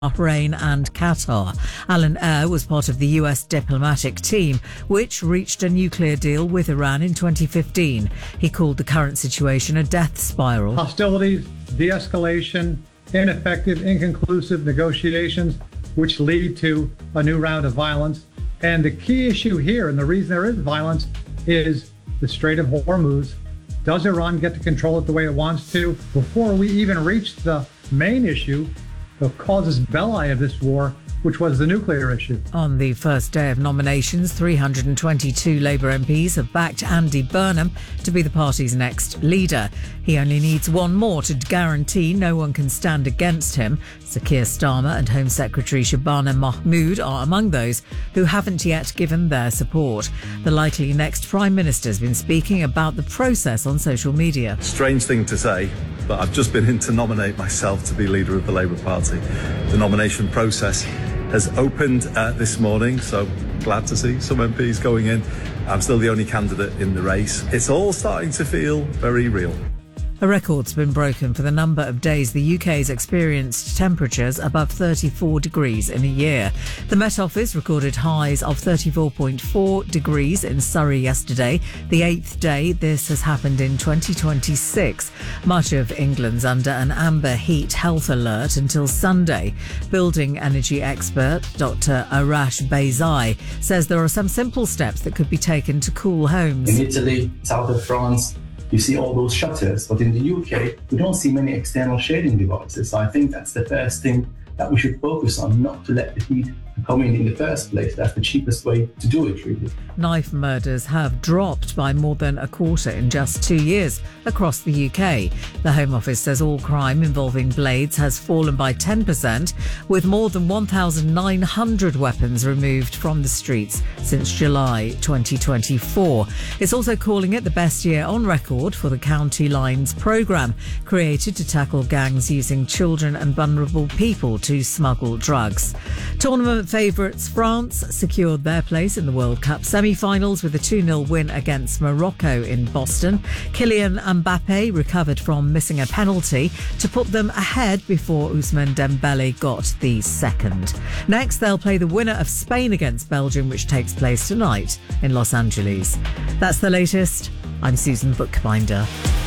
Bahrain and Qatar. Alan Eyre was part of the US diplomatic team, which reached a nuclear deal with Iran in 2015. He called the current situation a death spiral. Hostilities, de-escalation, ineffective, inconclusive negotiations, which lead to a new round of violence. And the key issue here, and the reason there is violence, is the Strait of Hormuz. Does Iran get to control it the way it wants to? Before we even reach the main issue, the casus belli of this war, which was the nuclear issue. On the first day of nominations, 322 Labour MPs have backed Andy Burnham to be the party's next leader. He only needs one more to guarantee no one can stand against him. Sir Keir Starmer and Home Secretary Shabana Mahmood are among those who haven't yet given their support. The likely next Prime Minister has been speaking about the process on social media. Strange thing to say, but I've just been in to nominate myself to be leader of the Labour Party. The nomination process has opened this morning, so glad to see some MPs going in. I'm still the only candidate in the race. It's all starting to feel very real. A record's been broken for the number of days the UK's experienced temperatures above 34 degrees in a year. The Met Office recorded highs of 34.4 degrees in Surrey yesterday, the 8th day this has happened in 2026. Much of England's under an amber heat health alert until Sunday. Building energy expert Dr. Arash Beizai says there are some simple steps that could be taken to cool homes. In Italy, south of France, you see all those shutters, but in the UK, we don't see many external shading devices. So I think that's the first thing that we should focus on, not to let the heat come in the first place. That's the cheapest way to do it, really. Knife murders have dropped by more than a quarter in just 2 years across the UK. The Home Office says all crime involving blades has fallen by 10%, with more than 1,900 weapons removed from the streets since July 2024. It's also calling it the best year on record for the County Lines programme, created to tackle gangs using children and vulnerable people to smuggle drugs. Tournament favourites France secured their place in the World Cup semi-finals with a 2-0 win against Morocco in Boston. Kylian Mbappe recovered from missing a penalty to put them ahead before Ousmane Dembele got the second. Next, they'll play the winner of Spain against Belgium, which takes place tonight in Los Angeles. That's the latest. I'm Susan Bookbinder.